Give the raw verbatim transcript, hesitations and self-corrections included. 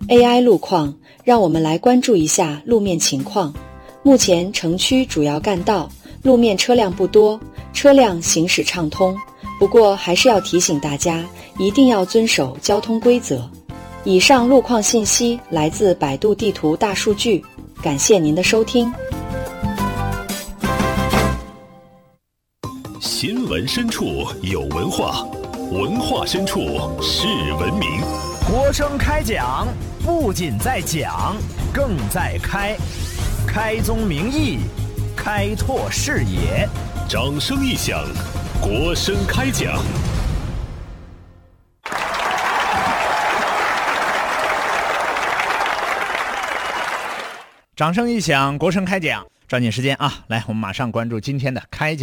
A I 路况，让我们来关注一下路面情况。目前城区主要干道路面车辆不多，车辆行驶畅通，不过还是要提醒大家，一定要遵守交通规则。以上路况信息来自百度地图大数据，感谢您的收听。 新闻深处有文化，文化深处是文明。 国声开讲，不仅在讲，更在开，开宗明义，开拓视野。 掌声一响，国声开讲。 掌声一响，国声开讲。抓紧时间啊，来，我们马上关注今天的开讲。